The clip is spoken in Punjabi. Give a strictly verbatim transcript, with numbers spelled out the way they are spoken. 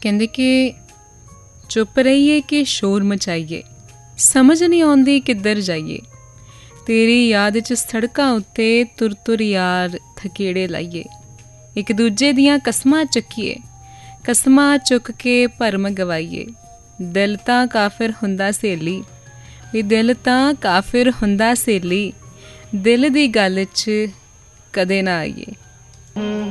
ਕਹਿੰਦੇ ਕਿ ਚੁੱਪ ਰਹੀਏ ਕਿ ਸ਼ੋਰ ਮਚਾਈਏ, ਸਮਝ ਨਹੀਂ ਆਉਂਦੀ ਕਿੱਧਰ ਜਾਈਏ, ਤੇਰੀ ਯਾਦ 'ਚ ਸੜਕਾਂ ਉੱਤੇ ਤੁਰ ਤੁਰ ਯਾਰ ਥਕੇੜੇ ਲਾਈਏ, ਇੱਕ ਦੂਜੇ ਦੀਆਂ ਕਸਮਾਂ ਚੱਕੀਏ, ਕਸਮਾਂ ਚੁੱਕ ਕੇ ਭਰਮ ਗਵਾਈਏ, ਦਿਲ ਤਾਂ ਕਾਫਿਰ ਹੁੰਦਾ ਸਹੇਲੀ, ਵੀ ਦਿਲ ਤਾਂ ਕਾਫਿਰ ਹੁੰਦਾ ਸਹੇਲੀ, ਦਿਲ ਦੀ ਗੱਲ 'ਚ ਕਦੇ ਨਾ ਆਈਏ।